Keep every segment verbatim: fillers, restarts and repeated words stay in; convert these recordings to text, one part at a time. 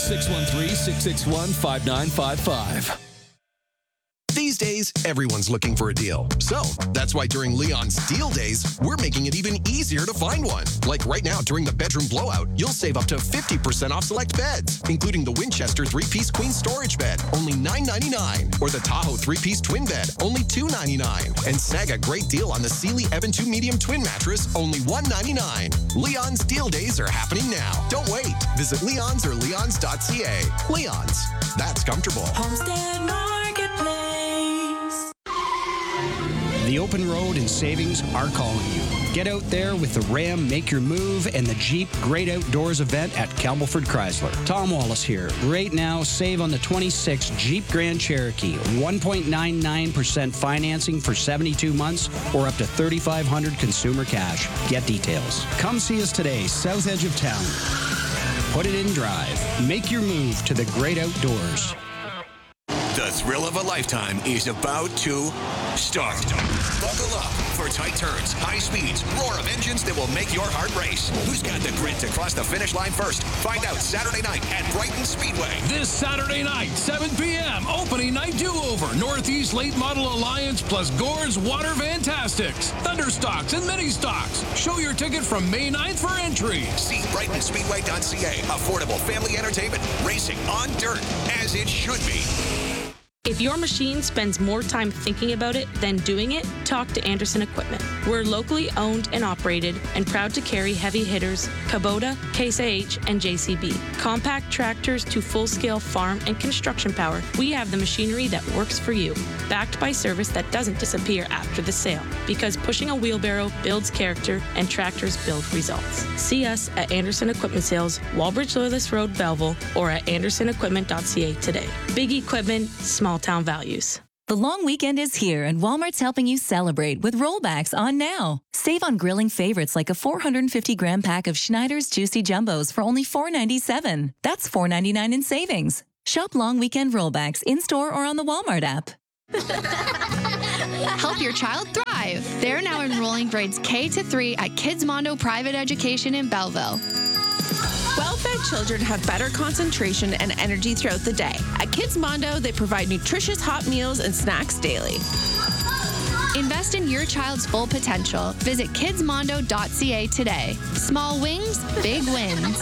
six one three, six six one, five nine five five. These days, everyone's looking for a deal. So, that's why during Leon's Deal Days, we're making it even easier to find one. Like right now, during the bedroom blowout, you'll save up to fifty percent off select beds, including the Winchester three-piece queen storage bed, only nine ninety-nine, or the Tahoe three-piece twin bed, only two ninety-nine. And snag a great deal on the Sealy Evan two medium twin mattress, only one ninety-nine. Leon's Deal Days are happening now. Don't wait. Visit Leon's or leons dot c a. Leon's. That's comfortable. Homestead Marketplace. The open road and savings are calling you. Get out there with the Ram Make Your Move and the Jeep Great Outdoors event at Campbellford Chrysler. Tom Wallace here. Right now, save on the twenty-six Jeep Grand Cherokee. one point nine nine percent financing for seventy-two months or up to thirty-five hundred dollars consumer cash. Get details. Come see us today, south edge of town. Put it in drive. Make your move to the great outdoors. The thrill of a lifetime is about to start. Buckle up for tight turns, high speeds, roar of engines that will make your heart race. Who's got the grit to cross the finish line first? Find out Saturday night at Brighton Speedway. This Saturday night, seven p.m., opening night do-over. Northeast Late Model Alliance plus Gore's Water Fantastics, Thunderstocks, and Mini Stocks. Show your ticket from May ninth for entry. See brighton speedway dot c a. Affordable family entertainment. Racing on dirt, as it should be. If your machine spends more time thinking about it than doing it, talk to Anderson Equipment. We're locally owned and operated and proud to carry heavy hitters Kubota, Case I H, and J C B. Compact tractors to full-scale farm and construction power, we have the machinery that works for you. Backed by service that doesn't disappear after the sale, because pushing a wheelbarrow builds character and tractors build results. See us at Anderson Equipment Sales, Walbridge Loyalist Road, Belleville, or at anderson equipment dot c a today. Big equipment, small town values. The long weekend is here, and Walmart's helping you celebrate with rollbacks on now. Save on grilling favorites like a four hundred fifty gram pack of Schneider's Juicy Jumbos for only four ninety-seven. That's four ninety-nine in savings. Shop long weekend rollbacks in-store or on the Walmart app. Help your child thrive. They're now enrolling grades K to three at Kids Mondo Private Education in Belleville. Well-fed children have better concentration and energy throughout the day. At Kids Mondo, they provide nutritious hot meals and snacks daily. Invest in your child's full potential. Visit kids mondo dot c a today. Small wings, big wins.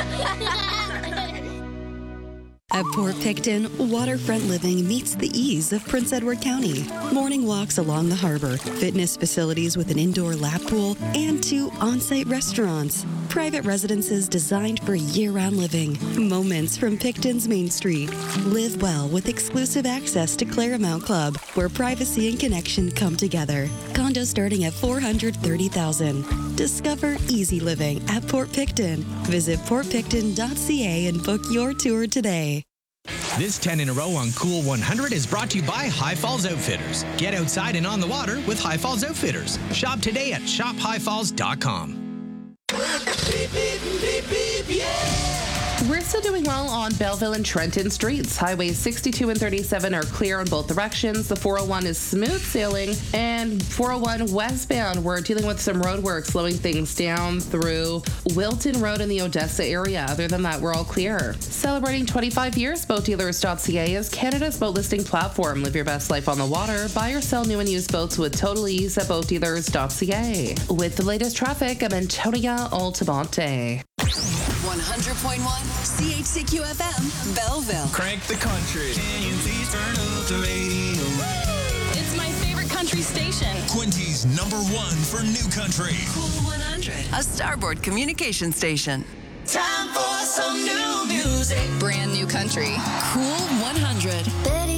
At Port Picton, waterfront living meets the ease of Prince Edward County. Morning walks along the harbor, fitness facilities with an indoor lap pool, and two on-site restaurants. Private residences designed for year-round living. Moments from Picton's Main Street. Live well with exclusive access to Claremont Club, where privacy and connection come together. Condos starting at four hundred thirty thousand dollars. Discover easy living at Port Picton. Visit port picton dot c a and book your tour today. This ten in a row on Cool one hundred is brought to you by High Falls Outfitters. Get outside and on the water with High Falls Outfitters. Shop today at shop high falls dot com. Beep, beep, beep, beep, yeah. We're still doing well on Belleville and Trenton streets. Highways sixty-two and thirty-seven are clear in both directions. The four oh one is smooth sailing, and four oh one westbound, we're dealing with some road work, slowing things down through Wilton Road in the Odessa area. Other than that, we're all clear. Celebrating twenty-five years, boat dealers dot c a is Canada's boat listing platform. Live your best life on the water. Buy or sell new and used boats with total ease at boat dealers dot c a. With the latest traffic, I'm Antonia Altamonte. one hundred point one C H C Q F M, Belleville. Crank the country. Can you please turn up the radio? It's my favorite country station. Quinty's number one for new country. Cool one hundred, a Starboard communication station. Time for some new music. Brand new country. Cool one hundred.